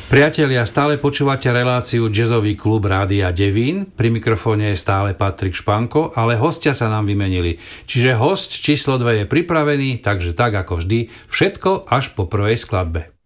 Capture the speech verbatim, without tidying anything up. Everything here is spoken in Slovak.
Priatelia, stále počúvate reláciu Jazzový klub Rádia Devín. Pri mikrofóne je stále Patrik Španko, ale hostia sa nám vymenili. Čiže host číslo dve je pripravený, takže tak ako vždy, všetko až po prvej skladbe.